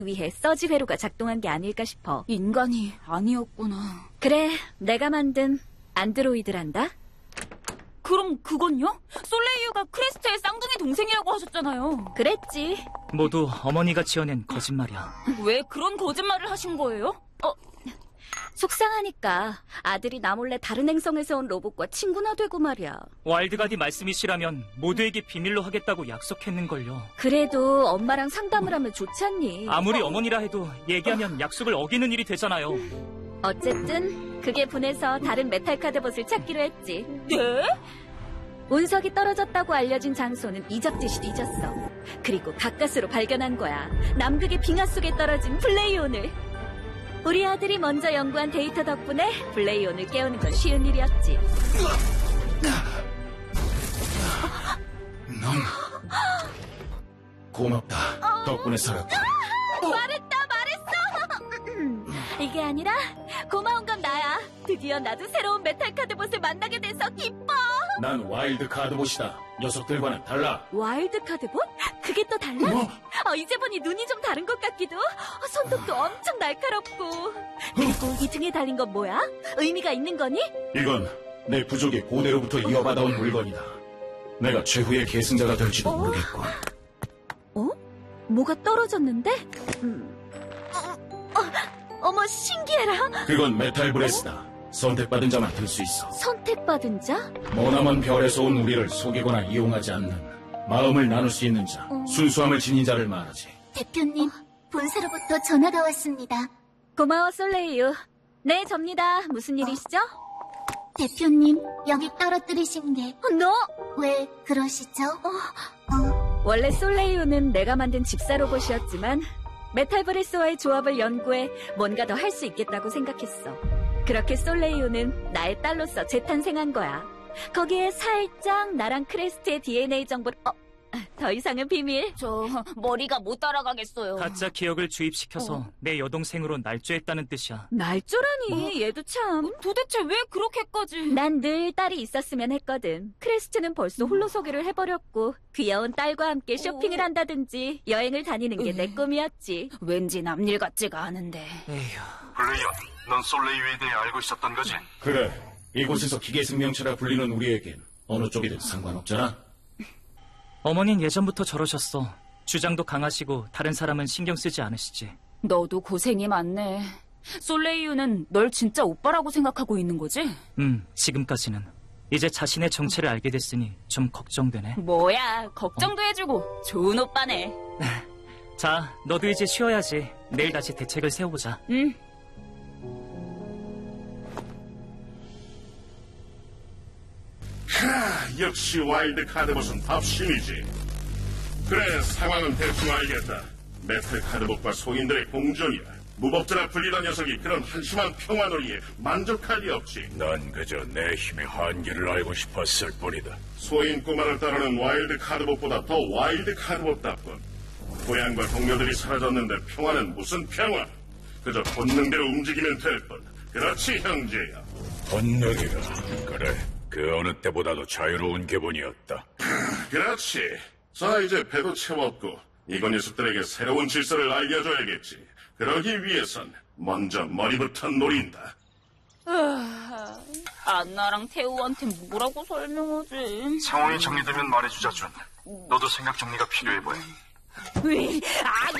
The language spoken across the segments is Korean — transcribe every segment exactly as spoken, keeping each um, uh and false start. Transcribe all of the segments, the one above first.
위해 서지 회로가 작동한 게 아닐까 싶어. 인간이 아니었구나. 그래, 내가 만든 안드로이드란다. 그럼 그건요? 솔레이유가 크레스트의 쌍둥이 동생이라고 하셨잖아요. 그랬지. 모두 어머니가 지어낸 거짓말이야. 왜 그런 거짓말을 하신 거예요? 어, 속상하니까 아들이 나 몰래 다른 행성에서 온 로봇과 친구나 되고 말이야. 와일드가디 말씀이시라면 모두에게 비밀로 하겠다고 약속했는걸요. 그래도 엄마랑 상담을 하면 좋잖니. 아무리 어머니라 해도 얘기하면 약속을 어기는 일이 되잖아요. 어쨌든 그게 분해서 다른 메탈 카드봇을 찾기로 했지. 네? 운석이 떨어졌다고 알려진 장소는 이적듯이 뒤졌어. 그리고 가까스로 발견한 거야. 남극의 빙하 속에 떨어진 블레이온을. 우리 아들이 먼저 연구한 데이터 덕분에 블레이온을 깨우는 건 쉬운 일이었지. 넌 고맙다. 덕분에 살았다. 말했다 말했어. 이게 아니라 고마운 건 나야. 드디어 나도 새로운 메탈 카드봇을 만나게 돼서 기뻐. 난 와일드 카드봇이다. 녀석들과는 달라. 와일드 카드봇? 그게 또 달라? 뭐? 어, 이제 보니 눈이 좀 다른 것 같기도. 어, 손톱도 엄청 날카롭고. 그리고 이 등에 달린 건 뭐야? 의미가 있는 거니? 이건 내 부족이 고대로부터 이어받아온 물건이다. 내가 최후의 계승자가 될지도 어? 모르겠군. 어? 뭐가 떨어졌는데? 음. 어, 어, 어머 신기해라. 그건 메탈 브레스다. 선택받은 자만 들 수 있어. 선택받은 자? 머나먼 별에서 온 우리를 속이거나 이용하지 않는, 마음을 나눌 수 있는 자, 어. 순수함을 지닌 자를 말하지. 대표님, 본사로부터 전화가 왔습니다. 고마워 솔레이유. 네 접니다. 무슨 일이시죠? 대표님, 여기 떨어뜨리신 게 어, 너? 왜 그러시죠? 어, 원래 솔레이유는 내가 만든 집사 로봇이었지만 메탈 브레스와의 조합을 연구해 뭔가 더 할 수 있겠다고 생각했어. 그렇게 솔레이유는 나의 딸로서 재탄생한 거야. 거기에 살짝 나랑 크레스트의 디엔에이 정보를... 어, 더 이상은 비밀. 저 머리가 못 따라가겠어요. 가짜 기억을 주입시켜서 어. 내 여동생으로 날조했다는 뜻이야. 날조라니. 얘도 참. 도대체 왜 그렇게까지... 난 늘 딸이 있었으면 했거든. 크레스트는 벌써 홀로 소개를 해버렸고 귀여운 딸과 함께 쇼핑을 한다든지 여행을 다니는 게 내 꿈이었지. 왠지 남일 같지가 않은데. 에휴. 블레이언, 넌 솔레이유에 대해 알고 있었던 거지? 그래, 이곳에서 기계 생명체라 불리는 우리에겐 어느 쪽이든 상관없잖아. 어머닌 예전부터 저러셨어. 주장도 강하시고 다른 사람은 신경 쓰지 않으시지. 너도 고생이 많네. 솔레이유는 널 진짜 오빠라고 생각하고 있는 거지? 음, 지금까지는. 이제 자신의 정체를 알게 됐으니 좀 걱정되네. 뭐야, 걱정도 해주고 좋은 오빠네. 자, 너도 이제 쉬어야지. 내일 다시 대책을 세워보자. 응. 하, 역시 와일드 카드봇은 밥심이지. 그래, 상황은 대충 알겠다. 메탈 카드봇과 소인들의 공존이야. 무법자라 불리던 녀석이 그런 한심한 평화를 위해 만족할 리 없지. 난 그저 내 힘의 한계를 알고 싶었을 뿐이다. 소인 꼬마를 따르는 와일드 카드봇보다 더 와일드 카드봇답군. 고향과 동료들이 사라졌는데 평화는 무슨 평화? 그저 본능대로 움직이면 될 뿐. 그렇지, 형제야. 본능이라. 그래, 그 어느 때보다도 자유로운 기분이었다. 그렇지. 자, 이제 배도 채웠고 이건 녀석들에게 새로운 질서를 알려줘야겠지. 그러기 위해선 먼저 머리부터 노린다. 으아, 안나랑 태우한테 뭐라고 설명하지? 상황이 정리되면 말해주자, 준. 너도 생각 정리가 필요해 보여. 으이, 아,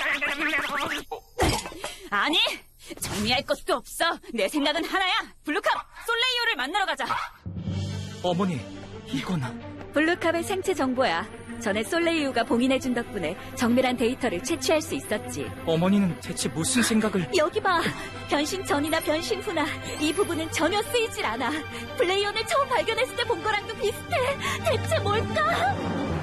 아니, 정리할 것도 없어. 내 생각은 하나야. 블루캅, 솔레이유를 만나러 가자. 어머니, 이건... 블루캅의 생체 정보야. 전에 솔레이유가 봉인해준 덕분에 정밀한 데이터를 채취할 수 있었지. 어머니는 대체 무슨 생각을... 여기 봐. 변신 전이나 변신 후나 이 부분은 전혀 쓰이질 않아. 블레이온을 처음 발견했을 때 본 거랑도 비슷해. 대체 뭘까?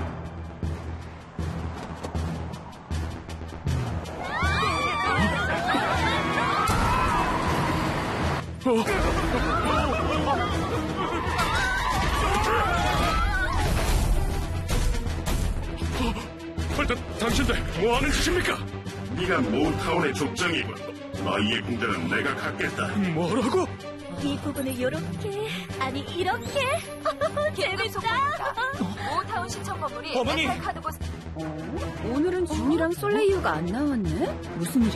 다, 당신들 뭐하는 짓입니까? 네가 모타운의 족장이군. 너희의 공대는 내가 갖겠다. 뭐라고? 이 부분을 요렇게, 아니 이렇게. 재밌다. 모타운 신청 건물이 어머니! 메탈 카드봇... 오늘은 준이랑 솔레이유가 안 나왔네? 무슨 일이야?